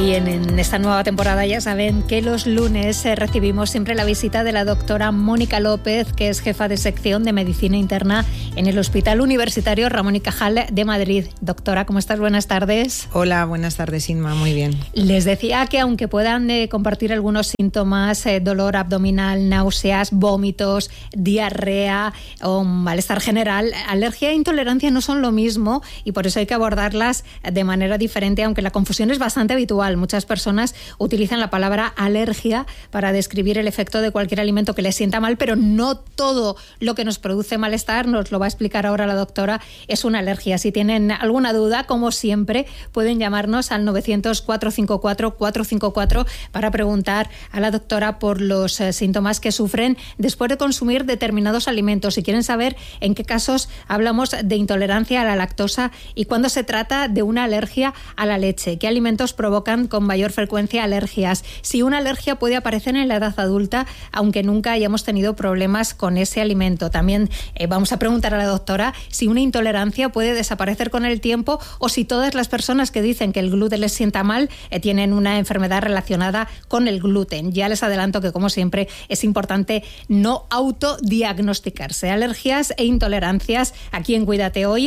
Y en esta nueva temporada ya saben que los lunes recibimos siempre la visita de la doctora Mónica López, que es jefa de sección de Medicina Interna en el Hospital Universitario Ramón y Cajal de Madrid. Doctora, ¿cómo estás? Buenas tardes. Hola, buenas tardes, Inma, muy bien. Les decía que aunque puedan compartir algunos síntomas, dolor abdominal, náuseas, vómitos, diarrea o malestar general, alergia e intolerancia no son lo mismo y por eso hay que abordarlas de manera diferente, aunque la confusión es bastante habitual. Muchas personas utilizan la palabra alergia para describir el efecto de cualquier alimento que les sienta mal, pero no todo lo que nos produce malestar, nos lo va a explicar ahora la doctora, es una alergia. Si tienen alguna duda, como siempre, pueden llamarnos al 900-454-454 para preguntar a la doctora por los síntomas que sufren después de consumir determinados alimentos. Si quieren saber en qué casos hablamos de intolerancia a la lactosa y cuándo se trata de una alergia a la leche, qué alimentos provocan con mayor frecuencia alergias, si una alergia puede aparecer en la edad adulta aunque nunca hayamos tenido problemas con ese alimento. También vamos a preguntar a la doctora si una intolerancia puede desaparecer con el tiempo o si todas las personas que dicen que el gluten les sienta mal tienen una enfermedad relacionada con el gluten. Ya les adelanto que, como siempre, es importante no autodiagnosticarse. Alergias e intolerancias aquí en Cuídate Hoy,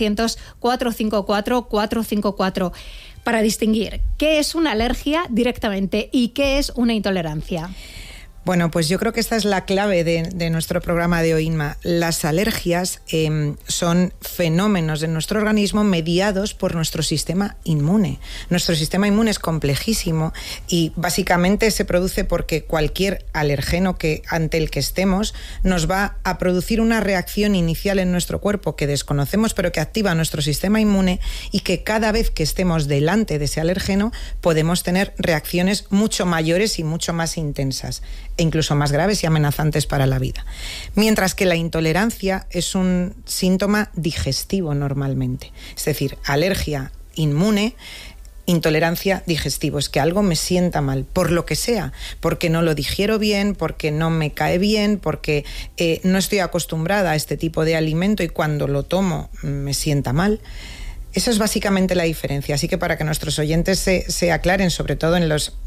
900-454-454. Para distinguir qué es una alergia directamente y qué es una intolerancia. Bueno, pues yo creo que esta es la clave de nuestro programa de hoy, Inma. Las alergias son fenómenos de nuestro organismo mediados por nuestro sistema inmune. Nuestro sistema inmune es complejísimo y básicamente se produce porque cualquier alergeno ante el que estemos nos va a producir una reacción inicial en nuestro cuerpo que desconocemos, pero que activa nuestro sistema inmune, y que cada vez que estemos delante de ese alergeno podemos tener reacciones mucho mayores y mucho más intensas, e incluso más graves y amenazantes para la vida. Mientras que la intolerancia es un síntoma digestivo normalmente. Es decir, alergia inmune, intolerancia digestivo. Es que algo me sienta mal, por lo que sea, porque no lo digiero bien, porque no me cae bien, porque no estoy acostumbrada a este tipo de alimento y cuando lo tomo me sienta mal. Esa es básicamente la diferencia. Así que para que nuestros oyentes se aclaren, sobre todo en los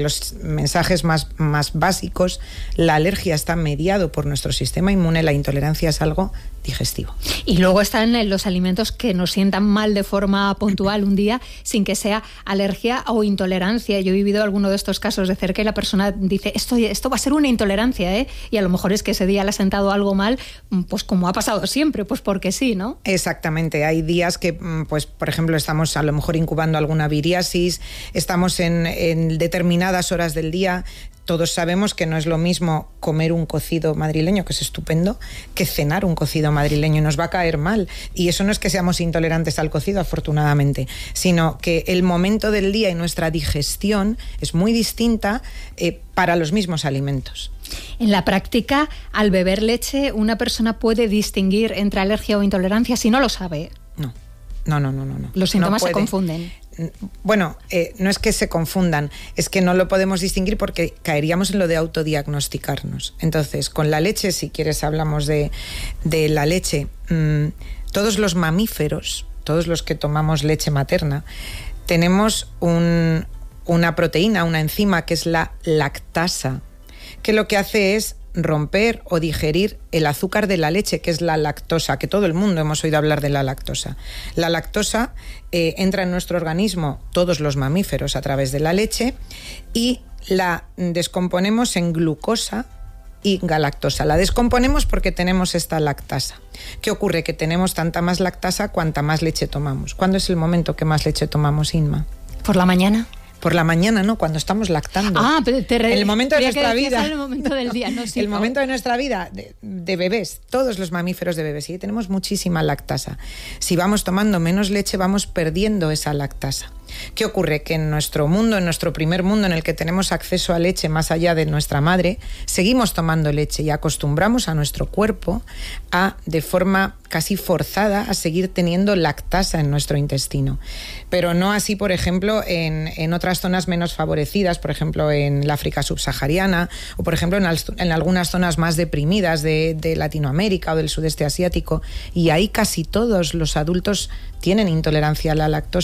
mensajes más básicos, la alergia está mediado por nuestro sistema inmune, la intolerancia es algo digestivo. Y luego están los alimentos que nos sientan mal de forma puntual un día sin que sea alergia o intolerancia. Yo he vivido alguno de estos casos de cerca y la persona dice, esto va a ser una intolerancia, ¿eh? Y a lo mejor es que ese día le ha sentado algo mal, pues como ha pasado siempre, pues porque sí, ¿no? Exactamente. Hay días que, pues por ejemplo, estamos a lo mejor incubando alguna viriasis, estamos en determinadas horas del día. Todos sabemos que no es lo mismo comer un cocido madrileño, que es estupendo, que cenar un cocido madrileño, y nos va a caer mal. Y eso no es que seamos intolerantes al cocido, afortunadamente, sino que el momento del día y nuestra digestión es muy distinta para los mismos alimentos. En la práctica, al beber leche, ¿una persona puede distinguir entre alergia o intolerancia si no lo sabe? No. Los síntomas se confunden. Bueno, no es que se confundan, es que no lo podemos distinguir porque caeríamos en lo de autodiagnosticarnos. Entonces, con la leche, si quieres hablamos de la leche. Todos los mamíferos, todos los que tomamos leche materna, tenemos una proteína, una enzima que es la lactasa, que lo que hace es romper o digerir el azúcar de la leche, que es la lactosa, que todo el mundo hemos oído hablar de la lactosa. La lactosa entra en nuestro organismo, todos los mamíferos, a través de la leche, y la descomponemos en glucosa y galactosa. La descomponemos porque tenemos esta lactasa. ¿Qué ocurre? Que tenemos tanta más lactasa cuanta más leche tomamos. ¿Cuándo es el momento que más leche tomamos, Inma? ¿Por la mañana? Por la mañana, no, cuando estamos lactando. El momento de nuestra vida. El momento del día, no, sí, el momento de nuestra vida, de bebés, todos los mamíferos de bebés, y tenemos muchísima lactasa. Si vamos tomando menos leche, vamos perdiendo esa lactasa. ¿Qué ocurre? Que en nuestro mundo, en nuestro primer mundo, en el que tenemos acceso a leche más allá de nuestra madre, seguimos tomando leche y acostumbramos a nuestro cuerpo de forma casi forzada, a seguir teniendo lactasa en nuestro intestino. Pero no así, por ejemplo, en otras zonas menos favorecidas, por ejemplo, en el África subsahariana, o por ejemplo en algunas zonas más deprimidas de Latinoamérica o del sudeste asiático, y ahí casi todos los adultos tienen intolerancia a la lactosa,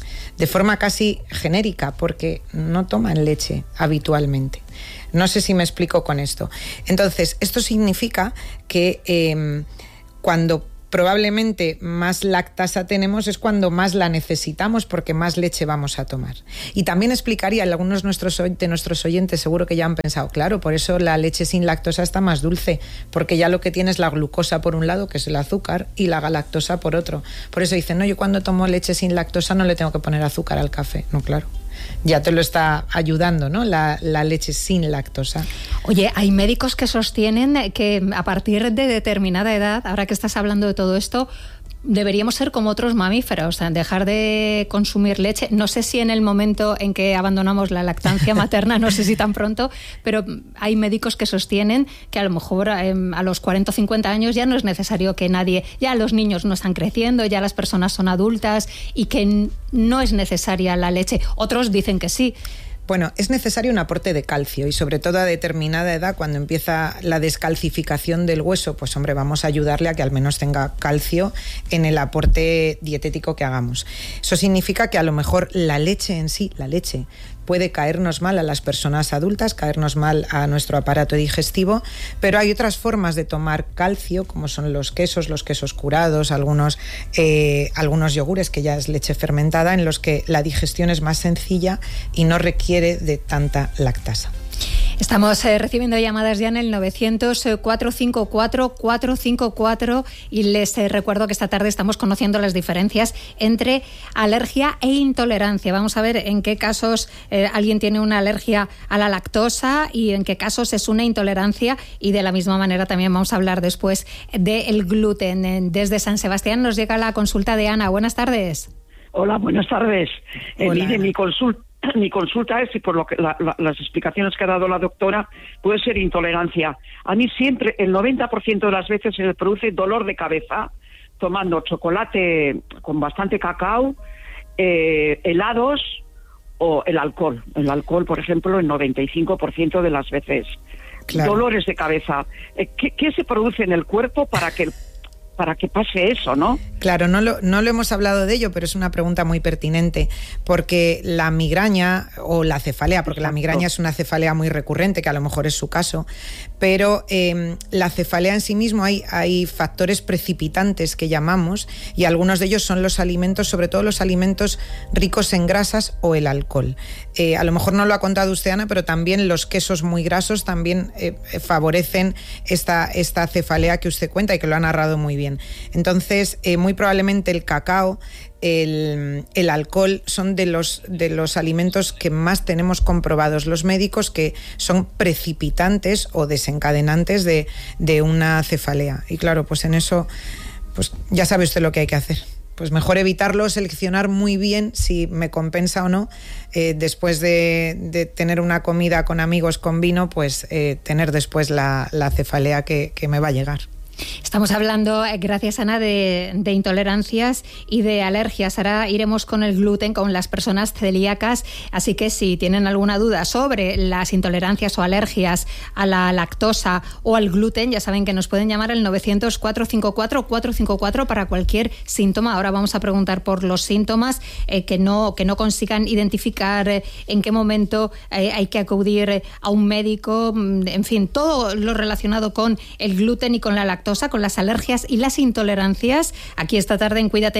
de forma casi genérica, porque no toman leche habitualmente. No sé si me explico con esto. Entonces, esto significa que cuando probablemente más lactasa tenemos es cuando más la necesitamos, porque más leche vamos a tomar. Y también explicaría, algunos de nuestros oyentes seguro que ya han pensado, claro, por eso la leche sin lactosa está más dulce, porque ya lo que tiene es la glucosa por un lado, que es el azúcar, y la galactosa por otro. Por eso dicen, no, yo cuando tomo leche sin lactosa no le tengo que poner azúcar al café. No, claro. Ya te lo está ayudando, ¿no? La leche sin lactosa. Oye, hay médicos que sostienen que a partir de determinada edad, ahora que estás hablando de todo esto, deberíamos ser como otros mamíferos, o sea, dejar de consumir leche. No sé si en el momento en que abandonamos la lactancia materna, no sé si tan pronto, pero hay médicos que sostienen que a lo mejor a los 40 o 50 años ya no es necesario que nadie, ya los niños no están creciendo, ya las personas son adultas y que no es necesaria la leche. Otros dicen que sí. Bueno, es necesario un aporte de calcio y sobre todo a determinada edad, cuando empieza la descalcificación del hueso, pues hombre, vamos a ayudarle a que al menos tenga calcio en el aporte dietético que hagamos. Eso significa que a lo mejor la leche en sí, la leche, puede caernos mal a las personas adultas, caernos mal a nuestro aparato digestivo, pero hay otras formas de tomar calcio, como son los quesos curados, algunos yogures, que ya es leche fermentada, en los que la digestión es más sencilla y no requiere de tanta lactasa. Estamos recibiendo llamadas ya en el 900-454-454 y les recuerdo que esta tarde estamos conociendo las diferencias entre alergia e intolerancia. Vamos a ver en qué casos alguien tiene una alergia a la lactosa y en qué casos es una intolerancia, y de la misma manera también vamos a hablar después del gluten. Desde San Sebastián nos llega la consulta de Ana. Buenas tardes. Hola, buenas tardes. Hola. Mi consulta es, y por lo que las explicaciones que ha dado la doctora, puede ser intolerancia. A mí siempre, el 90% de las veces, se me produce dolor de cabeza tomando chocolate con bastante cacao, helados o el alcohol. El alcohol, por ejemplo, el 95% de las veces. Claro. Dolores de cabeza. ¿Qué se produce en el cuerpo para que pase eso, ¿no? Claro, no lo hemos hablado de ello, pero es una pregunta muy pertinente, porque la migraña o la cefalea, porque Exacto. La migraña es una cefalea muy recurrente, que a lo mejor es su caso, pero la cefalea en sí mismo hay factores precipitantes que llamamos, y algunos de ellos son los alimentos, sobre todo los alimentos ricos en grasas o el alcohol. A lo mejor no lo ha contado usted, Ana, pero también los quesos muy grasos también favorecen esta cefalea que usted cuenta y que lo ha narrado muy bien. Entonces, muy probablemente el cacao, el alcohol son de los alimentos que más tenemos comprobados los médicos que son precipitantes o desencadenantes de una cefalea. Y claro, pues en eso, pues ya sabe usted lo que hay que hacer. Pues mejor evitarlo, seleccionar muy bien si me compensa o no, después de tener una comida con amigos con vino, pues tener después la cefalea que me va a llegar. Estamos hablando, gracias Ana, de intolerancias y de alergias. Ahora iremos con el gluten, con las personas celíacas, así que si tienen alguna duda sobre las intolerancias o alergias a la lactosa o al gluten, ya saben que nos pueden llamar al 900-454-454 para cualquier síntoma. Ahora vamos a preguntar por los síntomas que no consigan identificar, en qué momento hay que acudir a un médico, en fin, todo lo relacionado con el gluten y con la lactosa, con las alergias y las intolerancias. Aquí esta tarde en Cuídate,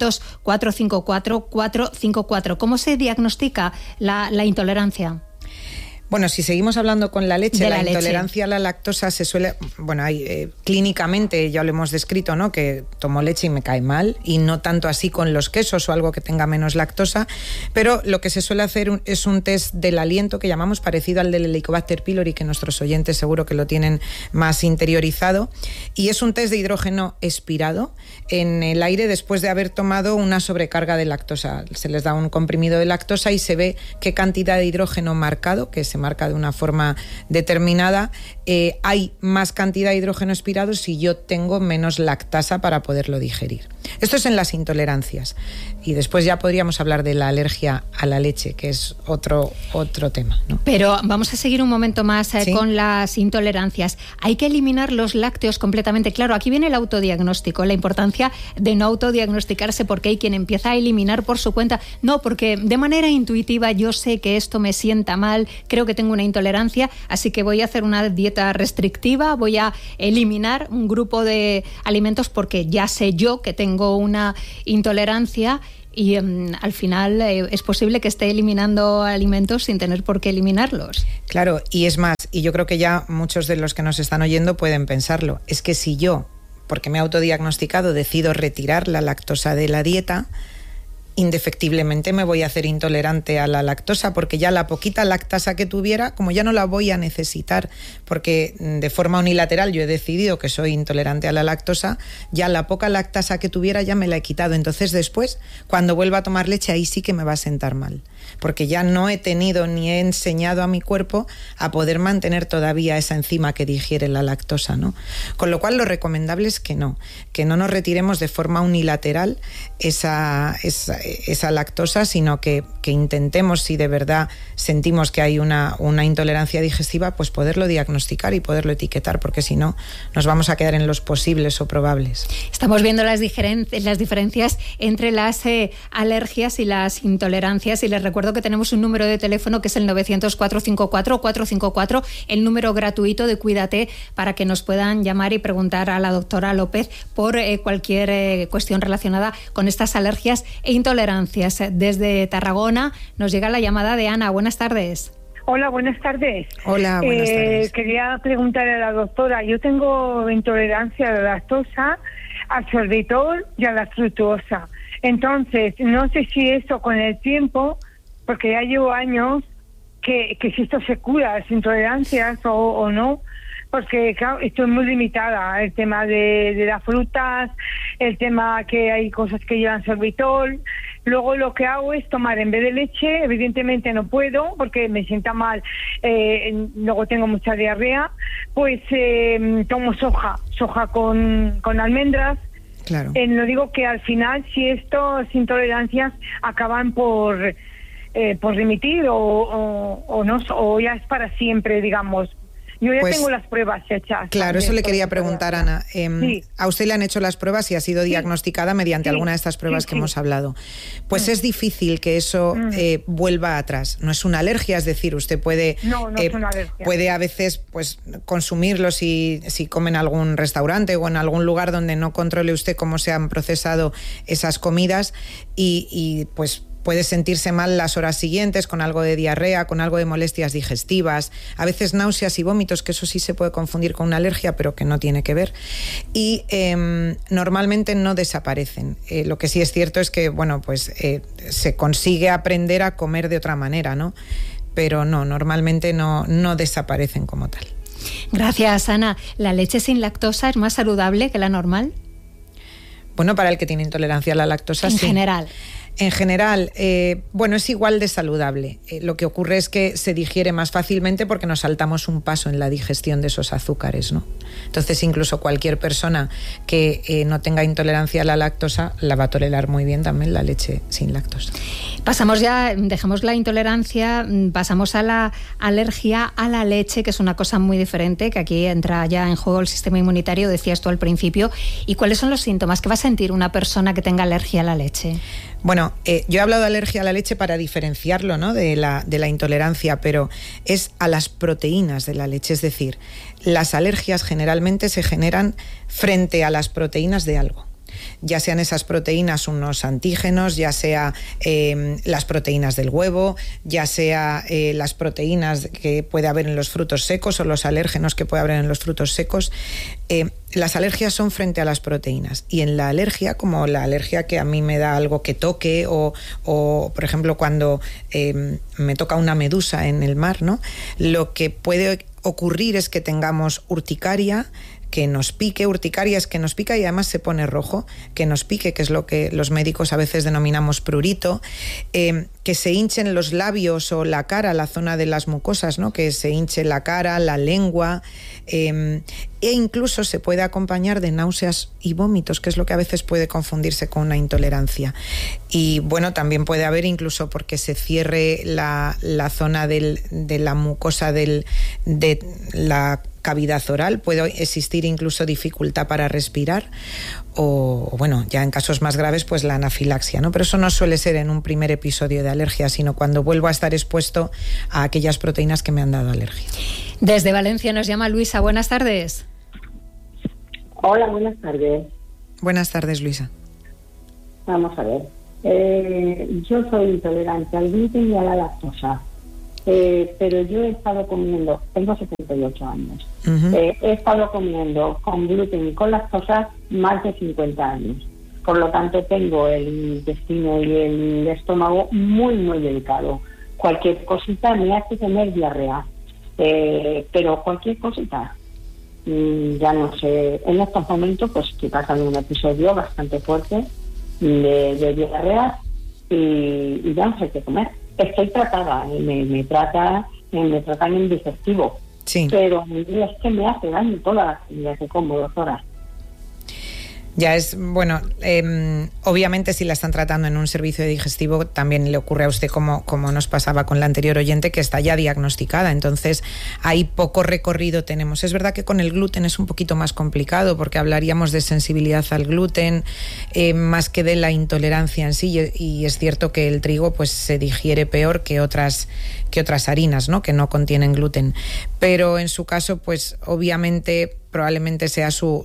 900-454-454. ¿Cómo se diagnostica la intolerancia? Bueno, si seguimos hablando con la leche, la intolerancia a la lactosa se suele... Bueno, clínicamente ya lo hemos descrito, ¿no? Que tomo leche y me cae mal, y no tanto así con los quesos o algo que tenga menos lactosa, pero lo que se suele hacer es un test del aliento que llamamos, parecido al del Helicobacter pylori, que nuestros oyentes seguro que lo tienen más interiorizado, y es un test de hidrógeno expirado en el aire después de haber tomado una sobrecarga de lactosa. Se les da un comprimido de lactosa y se ve qué cantidad de hidrógeno marcado, que se marca de una forma determinada, hay más cantidad de hidrógeno expirado si yo tengo menos lactasa para poderlo digerir. Esto es en las intolerancias. Y después ya podríamos hablar de la alergia a la leche, que es otro tema, ¿no? Pero vamos a seguir un momento más ¿Sí? con las intolerancias. Hay que eliminar los lácteos completamente. Claro, aquí viene el autodiagnóstico, la importancia de no autodiagnosticarse, porque hay quien empieza a eliminar por su cuenta. No, porque de manera intuitiva yo sé que esto me sienta mal, creo que tengo una intolerancia, así que voy a hacer una dieta restrictiva, voy a eliminar un grupo de alimentos porque ya sé yo que tengo una intolerancia. Y al final es posible que esté eliminando alimentos sin tener por qué eliminarlos. Claro, y es más, y yo creo que ya muchos de los que nos están oyendo pueden pensarlo, es que si yo, porque me he autodiagnosticado, decido retirar la lactosa de la dieta, indefectiblemente me voy a hacer intolerante a la lactosa, porque ya la poquita lactasa que tuviera, como ya no la voy a necesitar, porque de forma unilateral yo he decidido que soy intolerante a la lactosa, ya la poca lactasa que tuviera ya me la he quitado. Entonces después, cuando vuelva a tomar leche, ahí sí que me va a sentar mal, porque ya no he tenido ni he enseñado a mi cuerpo a poder mantener todavía esa enzima que digiere la lactosa, ¿no? Con lo cual lo recomendable es que no nos retiremos de forma unilateral esa lactosa, sino que intentemos, si de verdad sentimos que hay una intolerancia digestiva, pues poderlo diagnosticar y poderlo etiquetar, porque si no nos vamos a quedar en los posibles o probables. Estamos viendo las diferencias entre las alergias y las intolerancias, y les recuerdo que tenemos un número de teléfono que es el 900-454-454, el número gratuito de Cuídate, para que nos puedan llamar y preguntar a la doctora López por cualquier cuestión relacionada con estas alergias e intolerancias. Desde Tarragona nos llega la llamada de Ana. Buenas tardes. Hola, buenas tardes. Hola, buenas tardes. Quería preguntarle a la doctora, yo tengo intolerancia a la lactosa, al sorbitol y a la fructuosa. Entonces, no sé si eso con el tiempo, porque ya llevo años, que si esto se cura, las intolerancias o no, porque claro, estoy muy limitada, el tema de las frutas, el tema que hay cosas que llevan sorbitol. Luego lo que hago es tomar, en vez de leche, evidentemente no puedo porque me sienta mal, luego tengo mucha diarrea, pues tomo soja con almendras. Claro. No digo que al final, si estas intolerancias acaban por remitir o no, o ya es para siempre, digamos. Yo ya tengo las pruebas hechas. Claro, eso le quería preguntar, Ana. Sí. ¿A usted le han hecho las pruebas y ha sido diagnosticada mediante alguna de estas pruebas que hemos hablado? Pues es difícil que eso vuelva atrás. No es una alergia, es decir, usted puede, no es una alergia. Puede a veces pues consumirlo si come en algún restaurante o en algún lugar donde no controle usted cómo se han procesado esas comidas y pues puede sentirse mal las horas siguientes con algo de diarrea, con algo de molestias digestivas, a veces náuseas y vómitos, que eso sí se puede confundir con una alergia, pero que no tiene que ver. Y normalmente no desaparecen. Lo que sí es cierto es que, bueno, pues se consigue aprender a comer de otra manera, ¿no? Pero no, normalmente no desaparecen como tal. Gracias, Ana. ¿La leche sin lactosa es más saludable que la normal? Bueno, para el que tiene intolerancia a la lactosa, sí. En general, bueno, es igual de saludable. Lo que ocurre es que se digiere más fácilmente porque nos saltamos un paso en la digestión de esos azúcares, ¿no? Entonces, incluso cualquier persona que no tenga intolerancia a la lactosa la va a tolerar muy bien también la leche sin lactosa. Dejamos la intolerancia, pasamos a la alergia a la leche, que es una cosa muy diferente, que aquí entra ya en juego el sistema inmunitario, decías tú al principio. ¿Y cuáles son los síntomas que va a sentir una persona que tenga alergia a la leche? Bueno, yo he hablado de alergia a la leche para diferenciarlo, ¿no?, de la intolerancia, pero es a las proteínas de la leche. Es decir, las alergias generalmente se generan frente a las proteínas de algo. Ya sean esas proteínas unos antígenos, ya sea las proteínas del huevo, ya sea las proteínas que puede haber en los frutos secos o los alérgenos que puede haber en los frutos secos. Las alergias son frente a las proteínas, y en la alergia, como la alergia que a mí me da algo que toque o por ejemplo cuando me toca una medusa en el mar, ¿no?, lo que puede ocurrir es que tengamos urticaria, que nos pique, urticarias que nos pica y además se pone rojo, que nos pique, que es lo que los médicos a veces denominamos prurito, que se hinchen los labios o la cara, la zona de las mucosas, ¿no? Que se hinche la cara, la lengua, e incluso se puede acompañar de náuseas y vómitos, que es lo que a veces puede confundirse con una intolerancia. Y bueno, también puede haber incluso porque se cierre la zona de la mucosa de la cavidad oral, puede existir incluso dificultad para respirar o bueno, ya en casos más graves pues la anafilaxia, ¿no? Pero eso no suele ser en un primer episodio de alergia, sino cuando vuelvo a estar expuesto a aquellas proteínas que me han dado alergia. Desde Valencia nos llama Luisa, buenas tardes. Hola, buenas tardes. Buenas tardes, Luisa. Vamos a ver, yo soy intolerante al gluten y a la lactosa. Pero yo he estado comiendo, tengo 78 años, he estado comiendo con gluten y con lactosa más de 50 años. Por lo tanto, tengo el intestino y el estómago muy, muy delicado. Cualquier cosita me hace tener diarrea, pero cualquier cosita, ya no sé, en estos momentos pues estoy pasando un episodio bastante fuerte de diarrea y ya no sé qué comer. Estoy tratada, me tratan en digestivo, sí. Pero es que me hace daño todas las comidas que como, doctora. Ya es, bueno, obviamente si la están tratando en un servicio digestivo también le ocurre a usted como nos pasaba con la anterior oyente, que está ya diagnosticada, entonces hay poco recorrido tenemos. Es verdad que con el gluten es un poquito más complicado porque hablaríamos de sensibilidad al gluten más que de la intolerancia en sí, y es cierto que el trigo pues se digiere peor que otras harinas, ¿no? Que no contienen gluten, pero en su caso pues obviamente probablemente sea su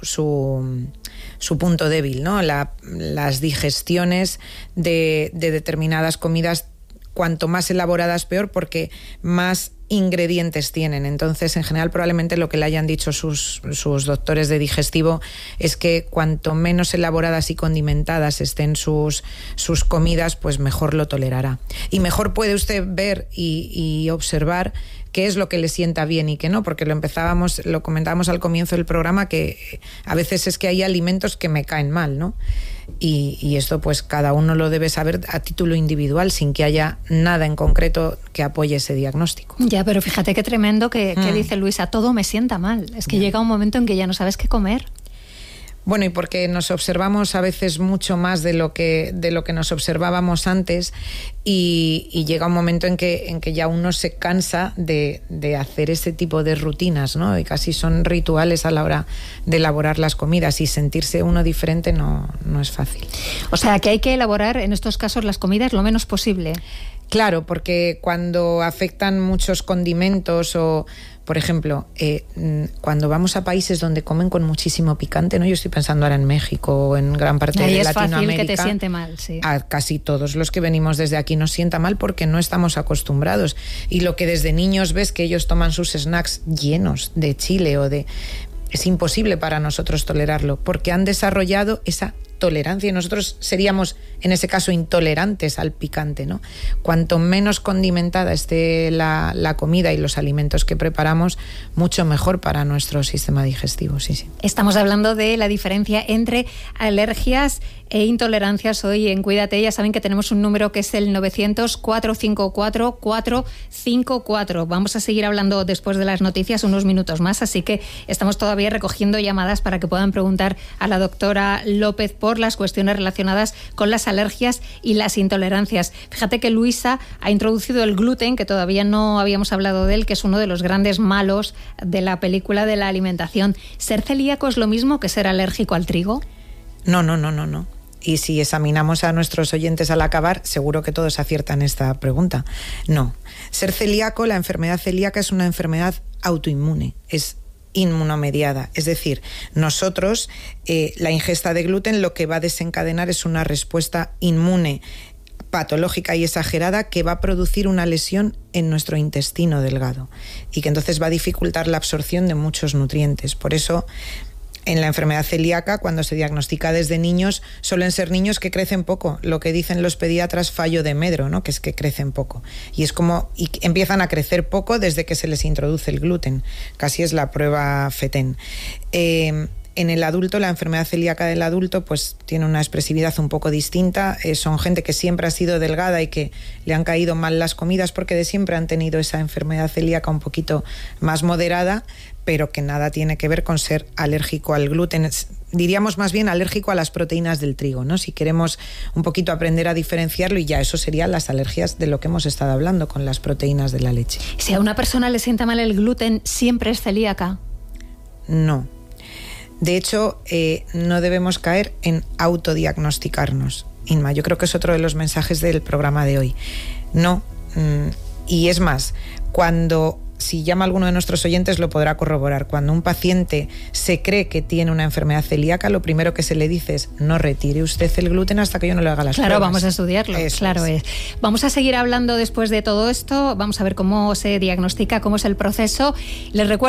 punto débil, ¿no? Las digestiones de determinadas comidas, cuanto más elaboradas peor, porque más ingredientes tienen. Entonces, en general, probablemente lo que le hayan dicho sus doctores de digestivo es que cuanto menos elaboradas y condimentadas estén sus comidas, pues mejor lo tolerará. Y mejor puede usted ver y observar qué es lo que le sienta bien y qué no, porque lo comentábamos al comienzo del programa, que a veces es que hay alimentos que me caen mal, ¿no? Y esto pues cada uno lo debe saber a título individual, sin que haya nada en concreto que apoye ese diagnóstico. Ya, pero fíjate qué tremendo que dice Luisa, todo me sienta mal. Es que llega un momento en que ya no sabes qué comer. Bueno, y porque nos observamos a veces mucho más de lo que nos observábamos antes, y llega un momento en que ya uno se cansa de hacer ese tipo de rutinas, ¿no? Y casi son rituales a la hora de elaborar las comidas, y sentirse uno diferente no es fácil. O sea, que hay que elaborar en estos casos las comidas lo menos posible. Claro, porque cuando afectan muchos condimentos o, por ejemplo, cuando vamos a países donde comen con muchísimo picante, ¿no? Yo estoy pensando ahora en México o en gran parte de Latinoamérica. Ahí es fácil que te siente mal, sí. A casi todos los que venimos desde aquí nos sienta mal porque no estamos acostumbrados. Y lo que desde niños ves que ellos toman sus snacks llenos de chile es imposible para nosotros tolerarlo, porque han desarrollado esa tolerancia, y nosotros seríamos en ese caso intolerantes al picante, ¿no? Cuanto menos condimentada esté la comida y los alimentos que preparamos, mucho mejor para nuestro sistema digestivo, sí. Estamos hablando de la diferencia entre alergias e intolerancias hoy en Cuídate. Ya saben que tenemos un número que es el 900-454-454. Vamos a seguir hablando después de las noticias unos minutos más, así que estamos todavía recogiendo llamadas para que puedan preguntar a la doctora López por las cuestiones relacionadas con las alergias y las intolerancias. Fíjate que Luisa ha introducido el gluten, que todavía no habíamos hablado de él, que es uno de los grandes malos de la película de la alimentación. ¿Ser celíaco es lo mismo que ser alérgico al trigo? No. Y si examinamos a nuestros oyentes al acabar, seguro que todos aciertan esta pregunta. No. Ser celíaco, la enfermedad celíaca es una enfermedad autoinmune, es inmunomediada. Es decir, nosotros, la ingesta de gluten lo que va a desencadenar es una respuesta inmune patológica y exagerada que va a producir una lesión en nuestro intestino delgado y que entonces va a dificultar la absorción de muchos nutrientes. Por eso En la enfermedad celíaca, cuando se diagnostica desde niños, suelen ser niños que crecen poco. Lo que dicen los pediatras, fallo de Medro, ¿no? Que es que crecen poco. Y empiezan a crecer poco desde que se les introduce el gluten. Casi es la prueba FETEN. En el adulto, la enfermedad celíaca del adulto, pues tiene una expresividad un poco distinta. Son gente que siempre ha sido delgada y que le han caído mal las comidas porque de siempre han tenido esa enfermedad celíaca un poquito más moderada, pero que nada tiene que ver con ser alérgico al gluten. Diríamos más bien alérgico a las proteínas del trigo, ¿no? Si queremos un poquito aprender a diferenciarlo, y ya eso serían las alergias de lo que hemos estado hablando con las proteínas de la leche. Si a una persona le sienta mal el gluten, ¿siempre es celíaca? No. De hecho, no debemos caer en autodiagnosticarnos. Inma, yo creo que es otro de los mensajes del programa de hoy. No, y es más, si llama a alguno de nuestros oyentes lo podrá corroborar. Cuando un paciente se cree que tiene una enfermedad celíaca, lo primero que se le dice es: no retire usted el gluten hasta que yo no le haga las pruebas. Claro, vamos a estudiarlo. Eso claro es. Vamos a seguir hablando después de todo esto. Vamos a ver cómo se diagnostica, cómo es el proceso. Les recuerdo